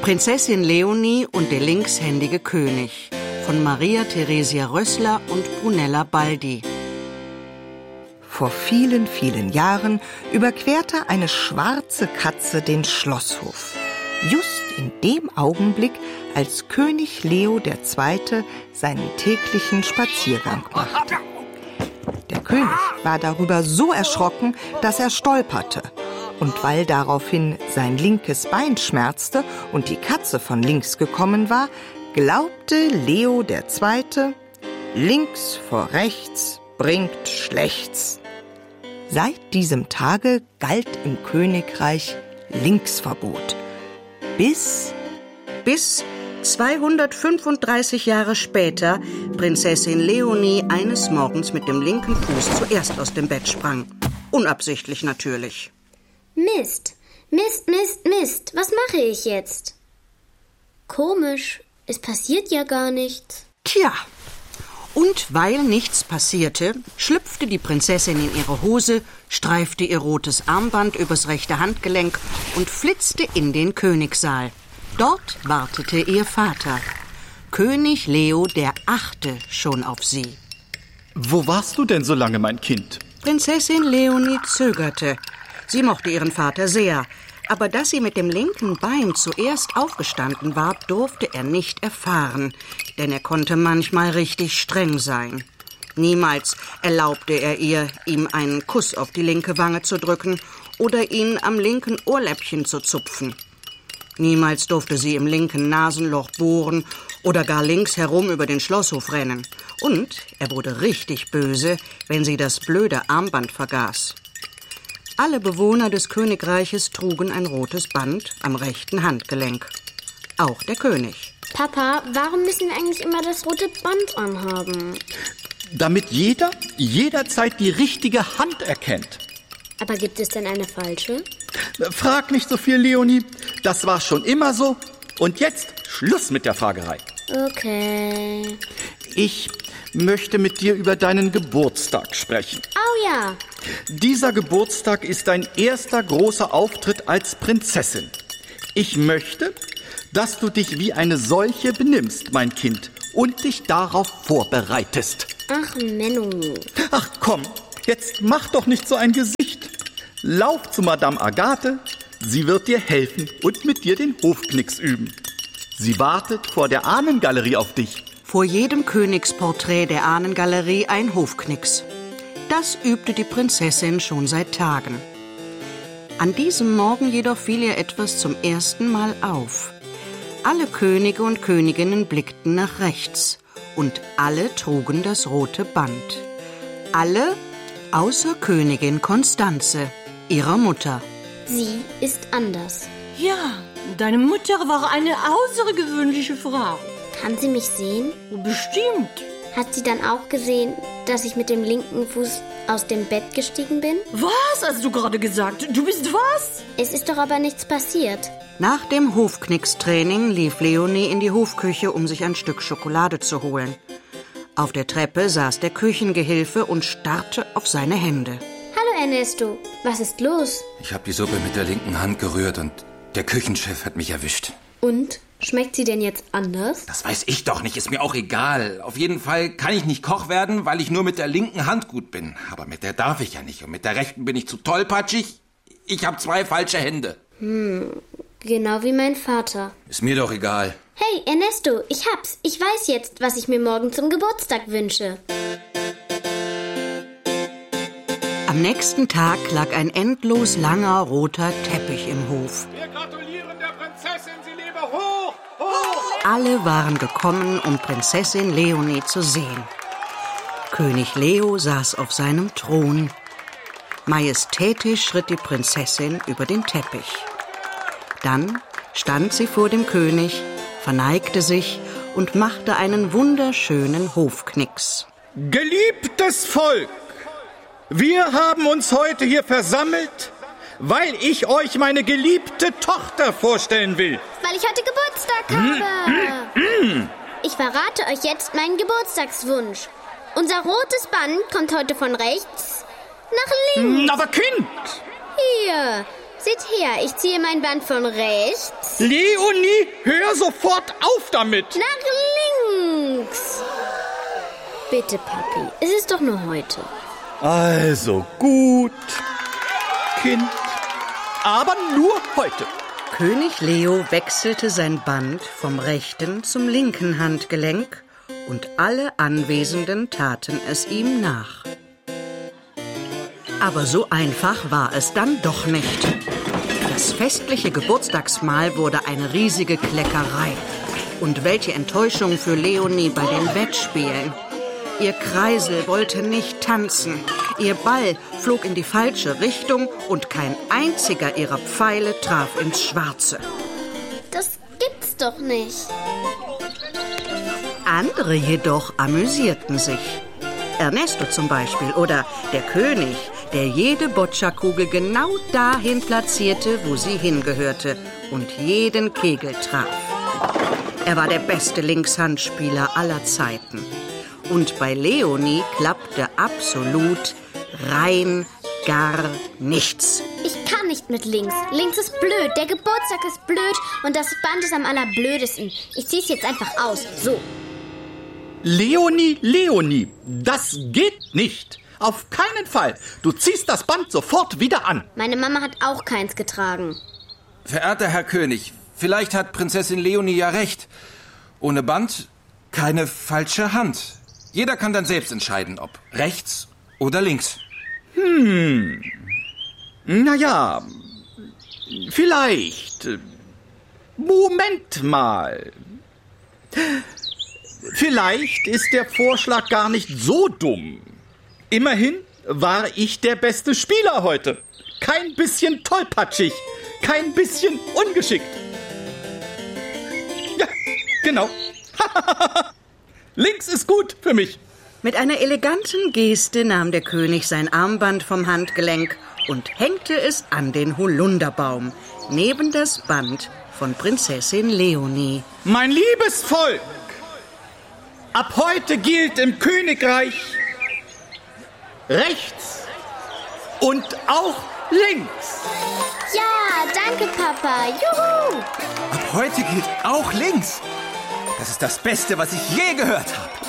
Prinzessin Leonie und der linkshändige König von Maria Theresia Rössler und Brunella Baldi. Vor vielen, vielen Jahren überquerte eine schwarze Katze den Schlosshof. Just in dem Augenblick, als König Leo II. Seinen täglichen Spaziergang machte. Der König war darüber so erschrocken, dass er stolperte. Und weil daraufhin sein linkes Bein schmerzte und die Katze von links gekommen war, glaubte Leo II., links vor rechts bringt schlechts. Seit diesem Tage galt im Königreich Linksverbot. Bis 235 Jahre später Prinzessin Leonie eines Morgens mit dem linken Fuß zuerst aus dem Bett sprang. Unabsichtlich natürlich. Mist, Mist, Mist, Mist. Was mache ich jetzt? Komisch, es passiert ja gar nichts. Tja, und weil nichts passierte, schlüpfte die Prinzessin in ihre Hose, streifte ihr rotes Armband übers rechte Handgelenk und flitzte in den Königssaal. Dort wartete ihr Vater, König Leo VIII., schon auf sie. Wo warst du denn so lange, mein Kind? Prinzessin Leonie zögerte. Sie mochte ihren Vater sehr, aber dass sie mit dem linken Bein zuerst aufgestanden war, durfte er nicht erfahren, denn er konnte manchmal richtig streng sein. Niemals erlaubte er ihr, ihm einen Kuss auf die linke Wange zu drücken oder ihn am linken Ohrläppchen zu zupfen. Niemals durfte sie im linken Nasenloch bohren oder gar links herum über den Schlosshof rennen. Und er wurde richtig böse, wenn sie das blöde Armband vergaß. Alle Bewohner des Königreiches trugen ein rotes Band am rechten Handgelenk. Auch der König. Papa, warum müssen wir eigentlich immer das rote Band anhaben? Damit jeder jederzeit die richtige Hand erkennt. Aber gibt es denn eine falsche? Frag nicht so viel, Leonie. Das war schon immer so. Und jetzt Schluss mit der Fragerei. Okay. Ich möchte mit dir über deinen Geburtstag sprechen. Oh ja. Dieser Geburtstag ist dein erster großer Auftritt als Prinzessin. Ich möchte, dass du dich wie eine solche benimmst, mein Kind, und dich darauf vorbereitest. Ach, Menno. Ach komm, jetzt mach doch nicht so ein Gesicht. Lauf zu Madame Agathe, sie wird dir helfen und mit dir den Hofknicks üben. Sie wartet vor der Ahnengalerie auf dich. Vor jedem Königsporträt der Ahnengalerie ein Hofknicks. Das übte die Prinzessin schon seit Tagen. An diesem Morgen jedoch fiel ihr etwas zum ersten Mal auf. Alle Könige und Königinnen blickten nach rechts und alle trugen das rote Band. Alle außer Königin Konstanze, ihrer Mutter. Sie ist anders. Ja, deine Mutter war eine außergewöhnliche Frau. Kann sie mich sehen? Bestimmt. Hat sie dann auch gesehen, dass ich mit dem linken Fuß aus dem Bett gestiegen bin? Was hast du gerade gesagt? Du bist was? Es ist doch aber nichts passiert. Nach dem Hofknicks-Training lief Leonie in die Hofküche, um sich ein Stück Schokolade zu holen. Auf der Treppe saß der Küchengehilfe und starrte auf seine Hände. Hallo Ernesto, was ist los? Ich habe die Suppe mit der linken Hand gerührt und der Küchenchef hat mich erwischt. Und? Schmeckt sie denn jetzt anders? Das weiß ich doch nicht, ist mir auch egal. Auf jeden Fall kann ich nicht Koch werden, weil ich nur mit der linken Hand gut bin. Aber mit der darf ich ja nicht. Und mit der rechten bin ich zu tollpatschig. Ich habe 2 falsche Hände. Genau wie mein Vater. Ist mir doch egal. Hey Ernesto, ich hab's. Ich weiß jetzt, was ich mir morgen zum Geburtstag wünsche. Am nächsten Tag lag ein endlos langer roter Teppich im Hof. Wir gratulieren der Prinzessin, sie lebe hoch, hoch! Alle waren gekommen, um Prinzessin Leonie zu sehen. König Leo saß auf seinem Thron. Majestätisch schritt die Prinzessin über den Teppich. Dann stand sie vor dem König, verneigte sich und machte einen wunderschönen Hofknicks. Geliebtes Volk, wir haben uns heute hier versammelt, weil ich euch meine geliebte Tochter vorstellen will. Weil ich heute Geburtstag habe. Ich verrate euch jetzt meinen Geburtstagswunsch. Unser rotes Band kommt heute von rechts nach links. Aber Kind! Hier, Seht her, ich ziehe mein Band von rechts Leonie, hör sofort auf damit! nach links. Bitte, Papi, es ist doch nur heute. Also gut, Kind, aber nur heute. König Leo wechselte sein Band vom rechten zum linken Handgelenk und alle Anwesenden taten es ihm nach. Aber so einfach war es dann doch nicht. Das festliche Geburtstagsmahl wurde eine riesige Kleckerei. Und welche Enttäuschung für Leonie bei den Wettspielen. Ihr Kreisel wollte nicht tanzen. Ihr Ball flog in die falsche Richtung und kein einziger ihrer Pfeile traf ins Schwarze. Das gibt's doch nicht. Andere jedoch amüsierten sich. Ernesto zum Beispiel oder der König, der jede Bocciakugel genau dahin platzierte, wo sie hingehörte und jeden Kegel traf. Er war der beste Linkshandspieler aller Zeiten. Und bei Leonie klappte absolut rein gar nichts. Ich kann nicht mit links. Links ist blöd, der Geburtstag ist blöd und das Band ist am allerblödesten. Ich zieh's jetzt einfach aus. So. Leonie, das geht nicht. Auf keinen Fall. Du ziehst das Band sofort wieder an. Meine Mama hat auch keins getragen. Verehrter Herr König, vielleicht hat Prinzessin Leonie ja recht. Ohne Band keine falsche Hand. Jeder kann dann selbst entscheiden, ob rechts oder links. Naja, vielleicht. Moment mal. Vielleicht ist der Vorschlag gar nicht so dumm. Immerhin war ich der beste Spieler heute. Kein bisschen tollpatschig, kein bisschen ungeschickt. Ja, genau. Links ist gut für mich. Mit einer eleganten Geste nahm der König sein Armband vom Handgelenk und hängte es an den Holunderbaum, neben das Band von Prinzessin Leonie. Mein liebes Volk, ab heute gilt im Königreich rechts und auch links. Ja, danke, Papa. Juhu! Ab heute gilt auch links. Das ist das Beste, was ich je gehört habe.